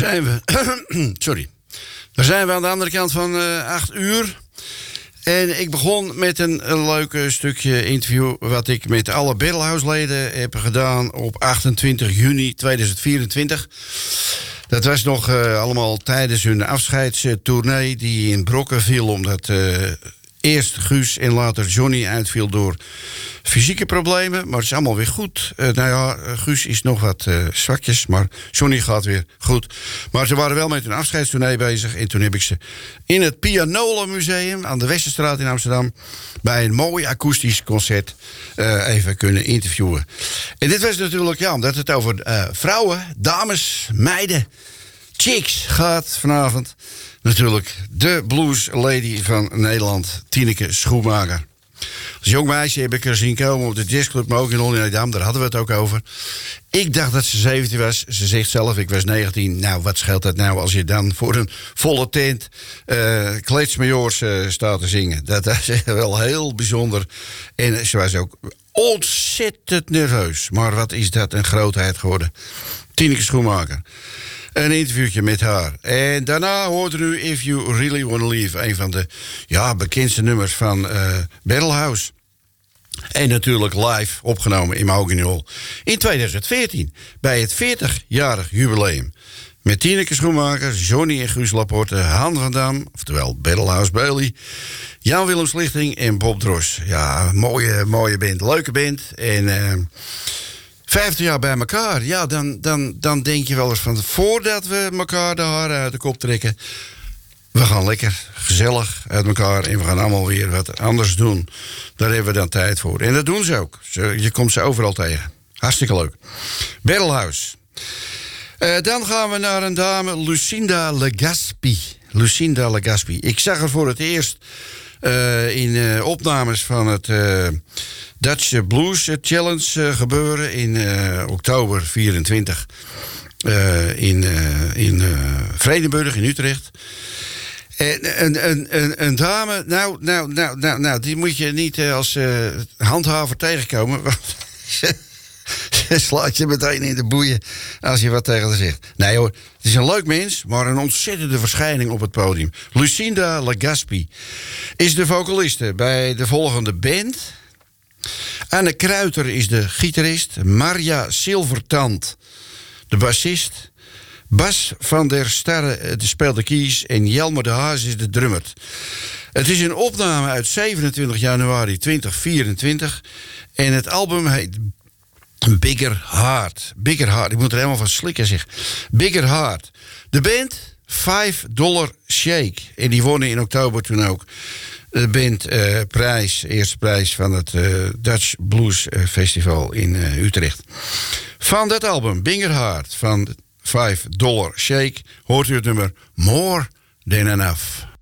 zijn we. Sorry. Daar zijn we aan de andere kant van 8 uur. En ik begon met een leuk stukje interview wat ik met alle Battlehouse-leden heb gedaan op 28 juni 2024. Dat was nog allemaal tijdens hun afscheidstournee die in brokken viel, omdat eerst Guus en later Johnny uitviel door fysieke problemen. Maar het is allemaal weer goed. Guus is nog wat zwakjes, maar Johnny gaat weer goed. Maar ze waren wel met een afscheidstournee bezig. En toen heb ik ze in het Pianola Museum aan de Westerstraat in Amsterdam bij een mooi akoestisch concert even kunnen interviewen. En dit was natuurlijk, omdat het over vrouwen, dames, meiden, chicks gaat vanavond. Natuurlijk de blues lady van Nederland, Tineke Schoenmaker. Als jong meisje heb ik haar zien komen op de jazzclub, maar ook in Oldenzaal. Daar hadden we het ook over. Ik dacht dat ze 17 was. Ze zegt zelf, ik was 19. Nou, wat scheelt dat nou als je dan voor een volle tent Kleedsmajoors staat te zingen. Dat is wel heel bijzonder. En ze was ook ontzettend nerveus. Maar wat is dat een grootheid geworden. Tineke Schoenmaker. Een interviewtje met haar. En daarna hoort u If You Really Wanna Leave. Een van de bekendste nummers van Battlehouse. En natuurlijk live opgenomen in Mahogany in 2014. Bij het 40-jarig jubileum. Met Tineke Schoenmaker, Johnny en Guus Laporte, Han van Dam, oftewel Battlehouse Bailey, Jan Willem Slichting en Bob Dros. Ja, mooie band, leuke band. En 50 jaar bij elkaar, ja, dan denk je wel eens van voordat we elkaar de haren uit de kop trekken, we gaan lekker gezellig uit elkaar en we gaan allemaal weer wat anders doen. Daar hebben we dan tijd voor. En dat doen ze ook. Je komt ze overal tegen. Hartstikke leuk. Battlehouse. Dan gaan we naar een dame, Lucinda Legaspi. Lucinda Legaspi. Ik zag haar voor het eerst in opnames van het Dutch Blues Challenge gebeuren in oktober 24 in Vredenburg in Utrecht. Een dame, nou, die moet je niet als handhaver tegenkomen. Want ze slaat je meteen in de boeien als je wat tegen haar zegt. Nee hoor, het is een leuk mens, maar een ontzettende verschijning op het podium. Lucinda Legaspi is de vocaliste bij de volgende band. Anne Kruiter is de gitarist. Marja Silvertand, de bassist. Bas van der Starre speelt de keys. En Jelmer de Haas is de drummer. Het is een opname uit 27 januari 2024. En het album heet Bigger Heart. Bigger Heart. Ik moet er helemaal van slikken, zeg. Bigger Heart. De band $5 Shake. En die wonnen in oktober toen ook de band eerste prijs van het Dutch Blues Festival in Utrecht. Van dat album, Bigger Heart, van $5 Shake, hoort u het nummer More Than Enough.